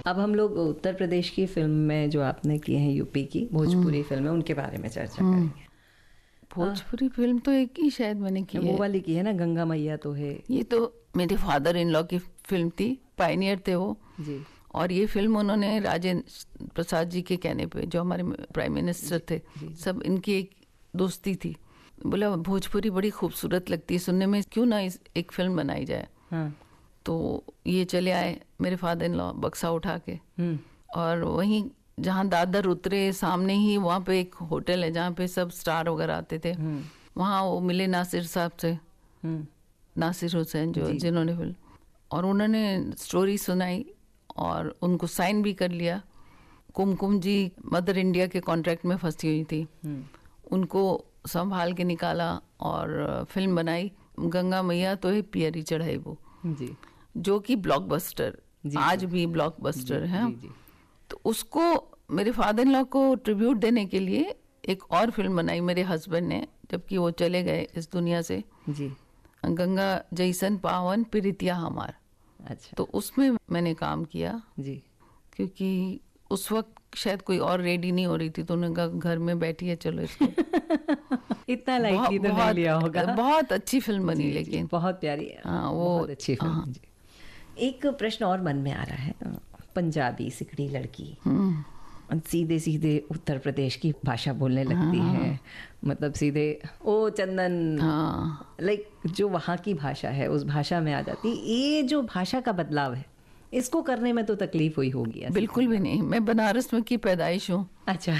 अब हम लोग उत्तर प्रदेश की फिल्म में जो आपने की है, यूपी की भोजपुरी फिल्म है, उनके बारे में चर्चा करेंगे। भोजपुरी फिल्म तो एक ही शायद मैंने की है, वो वाली की है ना, गंगा मैया तो है। ये तो मेरे फादर इन लॉ की फिल्म थी, पायनियर थे वो जी। और ये फिल्म उन्होंने राजेंद्र प्रसाद जी के कहने पे, जो हमारे प्राइम मिनिस्टर थे, सब इनकी एक दोस्ती थी। बोला भोजपुरी बड़ी खूबसूरत लगती है सुनने में, क्यों ना एक फिल्म बनाई जाए। हाँ। तो ये चले आए मेरे फादर इन लॉ बक्सा उठा के, और वहीं जहाँ दादर उतरे सामने ही वहाँ पे एक होटल है जहाँ पे सब स्टार वगैरह आते थे, वहाँ वो मिले नासिर साहब से, नासिर हुसैन जो जिन्होंने फिल्म, और उन्होंने स्टोरी सुनाई और उनको साइन भी कर लिया। कुमकुम जी मदर इंडिया के कॉन्ट्रैक्ट में फंसी हुई थी, उनको संभाल के निकाला और फिल्म बनाई गंगा मैया तो है पियरी चढ़ाई वो जी, जो कि ब्लॉकबस्टर, आज भी ब्लॉकबस्टर है। तो उसको मेरे फादर इन लॉ को ट्रिब्यूट देने के लिए एक और फिल्म बनाई मेरे हस्बैंड ने, जबकि वो चले गए इस दुनिया से जी, गंगा जैसन पावन प्रीतिया हमार। अच्छा। तो उसमें मैंने काम किया जी, क्योंकि उस वक्त शायद कोई और रेडी नहीं हो रही थी, तो उन्होंने कहा घर में बैठी है चलो इसको इतना लाइटली तो नहीं लिया होगा। बहुत अच्छी फिल्म बनी, लेकिन बहुत प्यारी। हाँ, वो बहुत अच्छी फिल्म जी। एक प्रश्न और मन में आ रहा है, पंजाबी सिकड़ी लड़की सीधे सीधे उत्तर प्रदेश की भाषा बोलने लगती है, मतलब सीधे ओ चंदन, लाइक जो वहाँ की भाषा है उस भाषा में आ जाती। ये जो भाषा का बदलाव है, इसको करने में तो तकलीफ हुई होगी? बिल्कुल भी नहीं, मैं बनारस में की पैदाइश हूँ। अच्छा।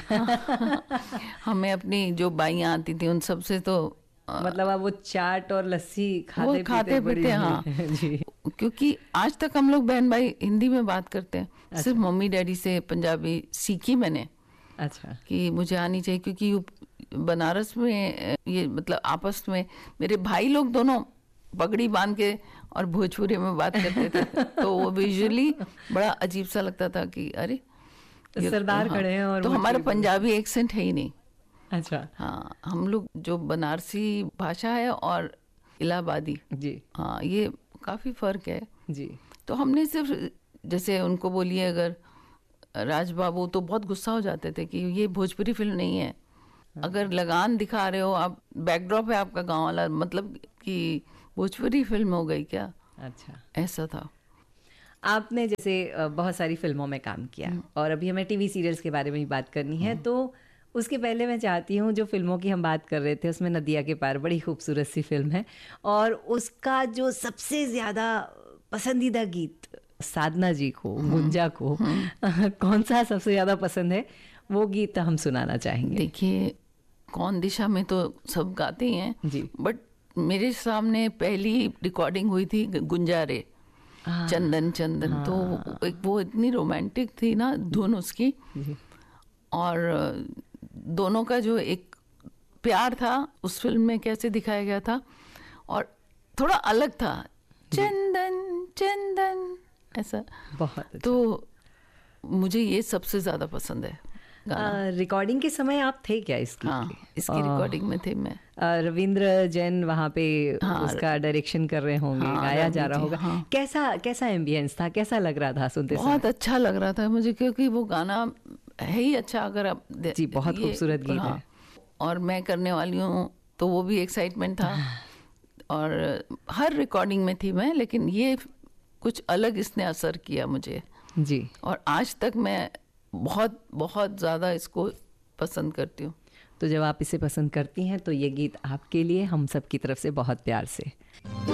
हमें अपनी जो बाइयाँ आती थी उन सबसे तो मतलब आप वो चाट और लस्सी खाते पीते हाँ जी। क्योंकि आज तक हम लोग बहन भाई हिंदी में बात करते हैं। अच्छा। सिर्फ मम्मी डैडी से पंजाबी सीखी मैंने। अच्छा। कि मुझे आनी चाहिए, क्योंकि बनारस में ये मतलब आपस में मेरे भाई लोग दोनों पगड़ी बांध के और भोजपुरी में बात करते थे तो वो विजुअली बड़ा अजीब सा लगता था कि अरे सरदार खड़े हैं और तो हमारा पंजाबी एक्सेंट है ही नहीं। अच्छा। हाँ, हम लोग जो बनारसी भाषा है और इलाहाबादी जी, हाँ ये काफ़ी फ़र्क है जी। तो हमने सिर्फ जैसे उनको बोलिए अगर राज बाबू, तो बहुत गुस्सा हो जाते थे कि ये भोजपुरी फिल्म नहीं है। अगर लगान दिखा रहे हो आप, बैकड्रॉप है आपका गांव वाला, मतलब कि भोजपुरी फिल्म हो गई क्या? अच्छा, ऐसा था। आपने जैसे बहुत सारी फिल्मों में काम किया और अभी हमें टीवी सीरियल्स के बारे में ही बात करनी है, तो उसके पहले मैं चाहती हूँ, जो फिल्मों की हम बात कर रहे थे उसमें नदिया के पार बड़ी खूबसूरत सी फिल्म है, और उसका जो सबसे ज़्यादा पसंदीदा गीत साधना जी को, गुंजा को कौन सा सबसे ज़्यादा पसंद है, वो गीत हम सुनाना चाहेंगे। देखिए, कौन दिशा में तो सब गाते ही हैं जी, बट मेरे सामने पहली रिकॉर्डिंग हुई थी गुंजारे, चंदन चंदन। तो एक वो इतनी रोमांटिक थी ना धुन उसकी, और दोनों का जो एक प्यार था उस फिल्म में कैसे दिखाया गया था, और थोड़ा अलग था, चंदन चंदन ऐसा बहुत अच्छा। तो मुझे ये सबसे ज़्यादा पसंद है। रिकॉर्डिंग के समय आप थे क्या इसकी? इसकी रिकॉर्डिंग में थे मैं। रविंद्र जैन वहाँ पे उसका डायरेक्शन कर रहे होंगे, गाया जा रहा होगा। कैसा एम्बियंस था, कैसा लग रहा था सुनते समय? बहुत अच्छा लग रहा था मुझे, क्योंकि वो गाना है ही अच्छा। अगर आप जी, बहुत खूबसूरत गीत है, और मैं करने वाली हूँ तो वो भी एक्साइटमेंट था, और हर रिकॉर्डिंग में थी मैं, लेकिन ये कुछ अलग इसने असर किया मुझे जी, और आज तक मैं बहुत बहुत ज़्यादा इसको पसंद करती हूँ। तो जब आप इसे पसंद करती हैं तो ये गीत आपके लिए हम सब की तरफ से बहुत प्यार से।